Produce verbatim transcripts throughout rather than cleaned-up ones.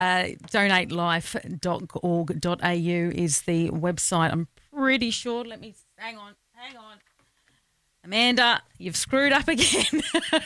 Uh, donate life dot org dot a u is the website. I'm pretty sure. Let me hang on, hang on. Amanda, you've screwed up again.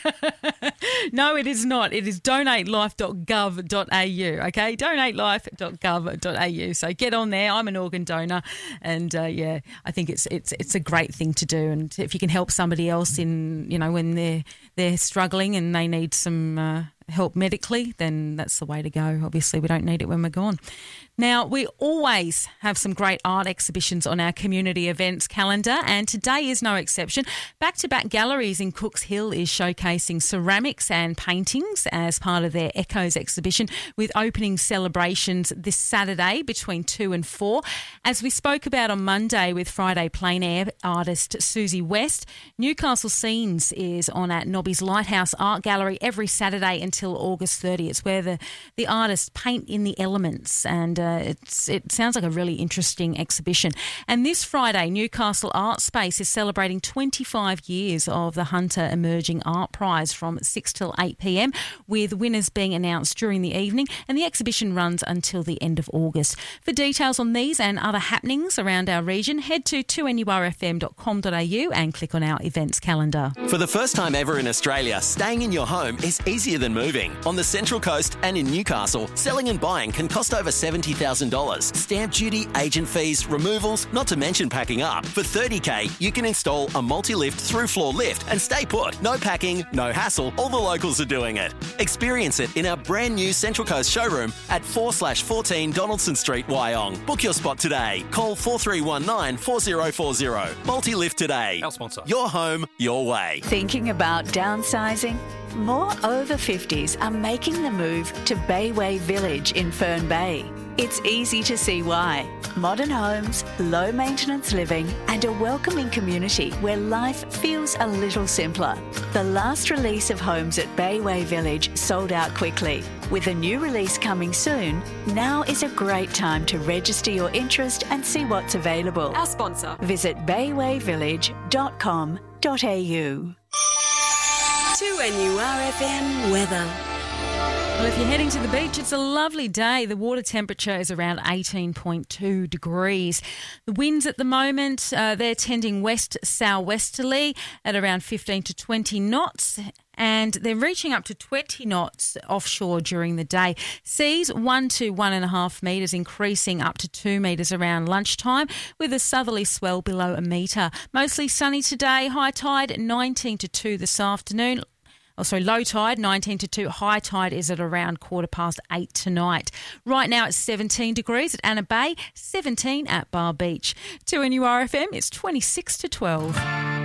No, it is not. It is donate life dot gov dot a u, okay? donate life dot gov dot a u. So get on there. I'm an organ donor and, uh, yeah, I think it's it's it's a great thing to do. And if you can help somebody else in, you know, when they're, they're struggling and they need some uh, help medically, then that's the way to go. Obviously, we don't need it when we're gone. Now, we always have some great art exhibitions on our community events calendar, and today is no exception. Back-to-Back Galleries in Cooks Hill is showcasing ceramics and paintings as part of their Echoes exhibition, with opening celebrations this Saturday between two and four. As we spoke about on Monday with Friday plein air artist Susie West, Newcastle Scenes is on at Nobby's Lighthouse Art Gallery every Saturday until August thirtieth. It's where the, the artists paint in the elements, and uh, it's, it sounds like a really interesting exhibition. And this Friday, Newcastle Art Space is celebrating twenty-five years of the Hunter Emerging Art Prize from six till eight p m, with winners being announced during the evening, and the exhibition runs until the end of August. For details on these and other happenings around our region, head to two n u r f m dot com dot a u and click on our events calendar. For the first time ever in Australia, staying in your home is easier than moving. On the Central Coast and in Newcastle, selling and buying can cost over seventy thousand dollars. Stamp duty, agent fees, removals, not to mention packing up. For thirty K, you can install a multi-lift through-floor lift and stay put. No packing, no hassle. All the locals are doing it. Experience it in our brand new Central Coast showroom at four slash fourteen Donaldson Street, Wyong. Book your spot today. Call four three one nine, four zero four zero. Multi-lift today. Our sponsor. Your home, your way. Thinking about downsizing? More over fifties are making the move to Bayway Village in Fern Bay. It's easy to see why. Modern homes, low maintenance living, and a welcoming community where life feels a little simpler. The last release of homes at Bayway Village sold out quickly. With a new release coming soon, now is a great time to register your interest and see what's available. Our sponsor. Visit bayway village dot com dot a u. two N U R F M weather. Well, if you're heading to the beach, it's a lovely day. The water temperature is around eighteen point two degrees. The winds at the moment, uh, they're tending west-southwesterly at around fifteen to twenty knots, and they're reaching up to twenty knots offshore during the day. Seas one to one and a half metres, increasing up to two metres around lunchtime, with a southerly swell below a metre. Mostly sunny today. High tide nineteen to two this afternoon. Oh, sorry, low tide, nineteen to two. High tide is at around quarter past eight tonight. Right now it's seventeen degrees at Anna Bay, seventeen at Bar Beach. two N U R F M, it's twenty-six to twelve.